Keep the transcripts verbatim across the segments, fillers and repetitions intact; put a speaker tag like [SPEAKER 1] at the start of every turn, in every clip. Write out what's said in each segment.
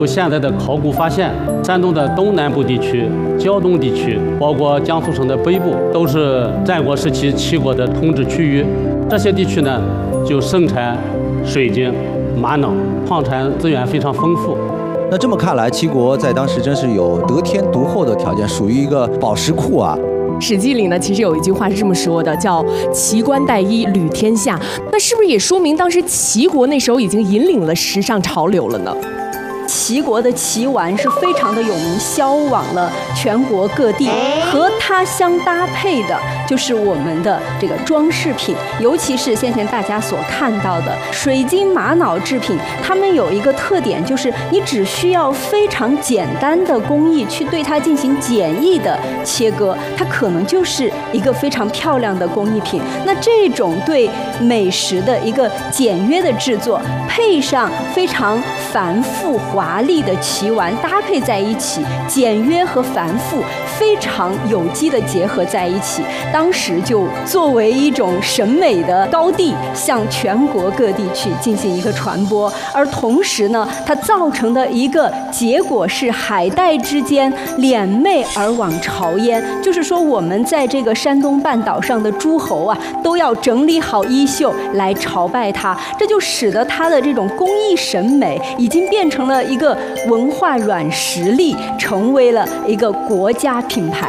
[SPEAKER 1] 现在的考古发现，山东的东南部地区、胶东地区，包括江苏省的北部，都是战国时期齐国的统治区域。这些地区呢，就盛产水晶、玛瑙，矿产资源非常丰富。
[SPEAKER 2] 那这么看来，齐国在当时真是有得天独厚的条件，属于一个宝石库啊。
[SPEAKER 3] 《史记》里呢，其实有一句话是这么说的，叫“齐冠带衣，履天下”。那是不是也说明当时齐国那时候已经引领了时尚潮流了呢？
[SPEAKER 4] 齐国的齐丸是非常的有名，销往了全国各地。和它相搭配的就是我们的这个装饰品，尤其是先前大家所看到的水晶玛瑙制品，它们有一个特点，就是你只需要非常简单的工艺去对它进行简易的切割，它可能就是一个非常漂亮的工艺品。那这种对美食的一个简约的制作，配上非常繁复华丽的齐丸搭配在一起，简约和繁复非常有机的结合在一起，当时就作为一种审美的高地，向全国各地去进行一个传播。而同时呢，它造成的一个结果是海岱之间敛媚而往朝焉，就是说我们在这个山东半岛上的诸侯啊，都要整理好衣袖来朝拜它，这就使得它的这种工艺审美已经变成了一个文化软实力，成为了一个国家品牌。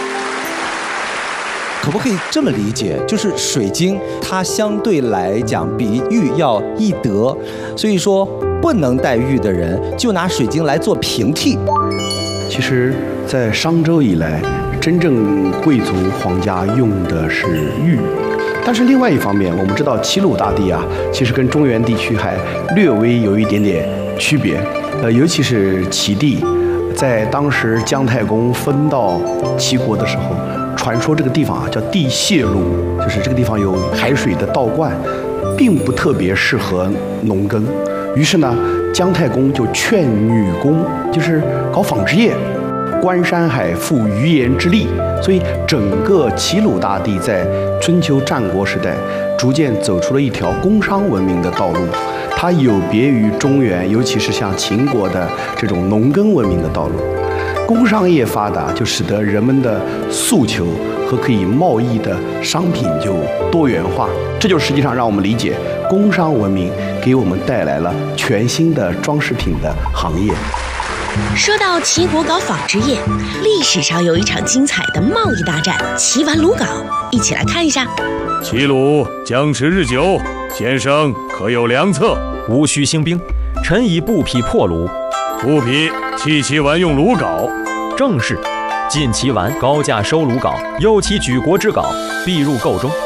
[SPEAKER 2] 可不可以这么理解，就是水晶它相对来讲比玉要易得，所以说不能带玉的人就拿水晶来做平替。
[SPEAKER 5] 其实在商周以来，真正贵族皇家用的是玉，但是另外一方面，我们知道齐鲁大地啊，其实跟中原地区还略微有一点点区别，呃，尤其是齐地，在当时姜太公分到齐国的时候，传说这个地方啊叫地泄路，就是这个地方有海水的倒灌，并不特别适合农耕。于是呢，姜太公就劝女工，就是搞纺织业，观山海，赋鱼盐之利。所以整个齐鲁大地在春秋战国时代，逐渐走出了一条工商文明的道路。它有别于中原，尤其是像秦国的这种农耕文明的道路。工商业发达，就使得人们的诉求和可以贸易的商品就多元化。这就实际上让我们理解，工商文明给我们带来了全新的装饰品的行业。
[SPEAKER 6] 说到齐国搞纺织业，历史上有一场精彩的贸易大战——齐完鲁缟，一起来看一下。
[SPEAKER 7] 齐鲁僵持日久，先生可有良策？
[SPEAKER 8] 无需兴兵，臣以布匹破鲁。
[SPEAKER 7] 布匹弃齐完用鲁缟，
[SPEAKER 8] 正是。晋齐完高价收鲁缟，诱其举国之缟，必入购中。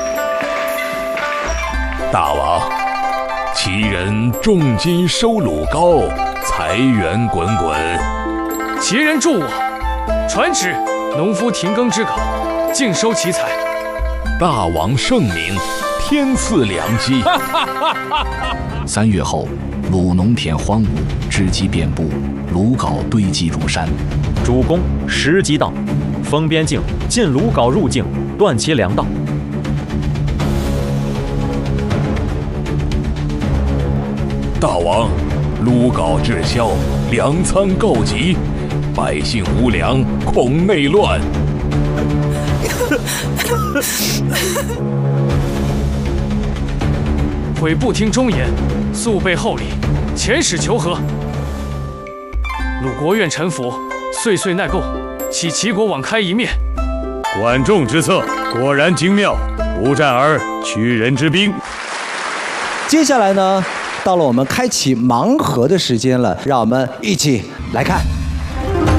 [SPEAKER 7] 大王，齐人重金收鲁高，财源滚滚。
[SPEAKER 9] 齐人助我，传旨，农夫停耕之缟，尽收其财。
[SPEAKER 7] 大王圣明，天赐良机。
[SPEAKER 10] 三月后，鲁农田荒芜，织机遍布，鲁缟堆积如山。
[SPEAKER 8] 主公时即到，封边境，禁鲁缟入境，断其粮道。
[SPEAKER 7] 大王，鲁缟滞销，粮仓告急，百姓无粮，恐内乱。
[SPEAKER 9] 悔不听忠言，速备厚礼，遣使求和。鲁国愿臣服，岁岁纳贡，岂齐国网开一面？
[SPEAKER 7] 管仲之策果然精妙，不战而屈人之兵。
[SPEAKER 2] 接下来呢，到了我们开启盲盒的时间了，让我们一起来看。